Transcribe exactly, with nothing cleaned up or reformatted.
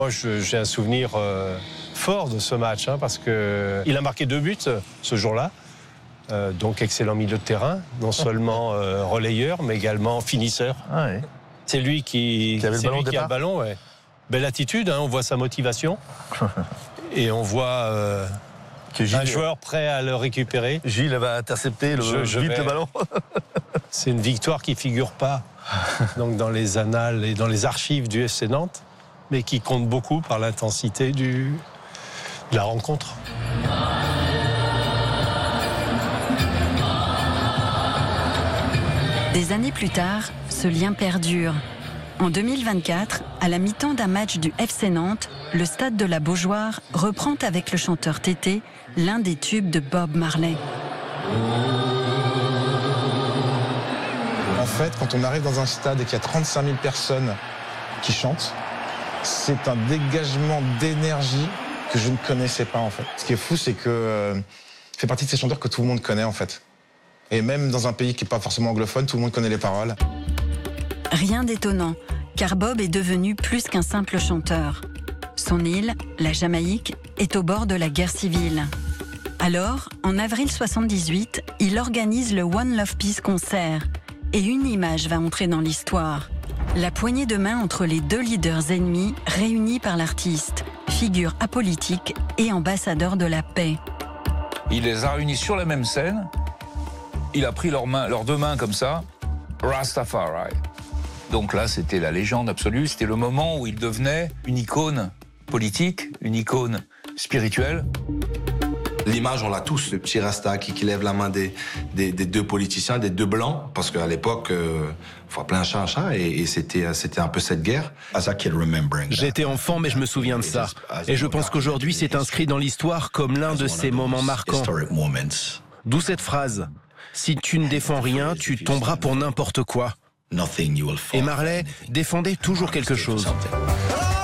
Moi, je, j'ai un souvenir euh, fort de ce match, hein, parce qu'il a marqué deux buts ce jour-là. Euh, donc, excellent milieu de terrain, non seulement euh, relayeur, mais également finisseur. Ah ouais. C'est lui qui, qui avait le c'est ballon, lui qui a le ballon, ouais. Belle attitude, hein, on voit sa motivation. Et on voit euh, que Gilles, un joueur prêt à le récupérer. Gilles va intercepter le, je, je vite vais... le ballon. C'est une victoire qui ne figure pas donc, dans les annales et dans les archives du F C Nantes, mais qui compte beaucoup par l'intensité du, de la rencontre. Des années plus tard, ce lien perdure. En deux mille vingt-quatre, à la mi-temps d'un match du F C Nantes, le stade de la Beaujoire reprend avec le chanteur Tété l'un des tubes de Bob Marley. En fait, quand on arrive dans un stade et qu'il y a trente-cinq mille personnes qui chantent, c'est un dégagement d'énergie que je ne connaissais pas en fait. Ce qui est fou, c'est que euh, fait partie de ces chanteurs que tout le monde connaît en fait. Et même dans un pays qui n'est pas forcément anglophone, tout le monde connaît les paroles. Rien d'étonnant, car Bob est devenu plus qu'un simple chanteur. Son île, la Jamaïque, est au bord de la guerre civile. Alors, en avril soixante-dix-huit, il organise le One Love Peace concert. Et une image va entrer dans l'histoire. La poignée de main entre les deux leaders ennemis réunis par l'artiste, figure apolitique et ambassadeur de la paix. Il les a réunis sur la même scène. Il a pris leurs mains, leurs deux mains comme ça, Rastafari. Donc là, c'était la légende absolue. C'était le moment où il devenait une icône politique, une icône spirituelle. L'image, on l'a tous, le petit Rasta qui, qui lève la main des, des, des deux politiciens, des deux blancs, parce qu'à l'époque, euh, faut appeler un chat un chat, et, et c'était, c'était un peu cette guerre. J'étais enfant, mais je me souviens de ça. Et je pense qu'aujourd'hui, c'est inscrit dans l'histoire comme l'un de ces moments marquants. D'où cette phrase. Si tu ne défends rien, tu tomberas pour n'importe quoi. Et Marley défendait toujours quelque chose.